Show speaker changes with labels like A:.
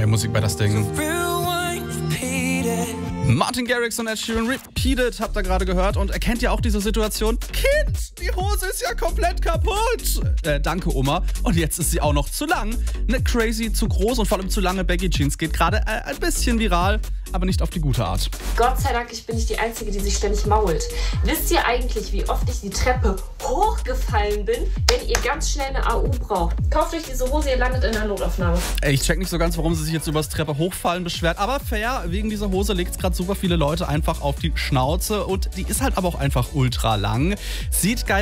A: Musik bei das Ding. Martin Garrix und Ed Sheeran, Repeated, habt ihr gerade gehört. Und erkennt ihr auch diese Situation? Kind, die Hose ist ja komplett kaputt. Danke, Oma. Und jetzt ist sie auch noch zu lang. Ne, crazy, zu groß und vor allem zu lange Baggy Jeans. Geht gerade ein bisschen viral, aber nicht auf die gute Art.
B: Gott sei Dank, ich bin nicht die Einzige, die sich ständig mault. Wisst ihr eigentlich, wie oft ich die Treppe hochgefallen bin, wenn ihr ganz schnell eine AU braucht? Kauft euch diese Hose, ihr landet in der Notaufnahme.
A: Ich check nicht so ganz, warum sie sich jetzt über das Treppe hochfallen beschwert. Aber fair, wegen dieser Hose legt es gerade super viele Leute einfach auf die Schnauze. Und die ist halt aber auch einfach ultra lang. Sieht geil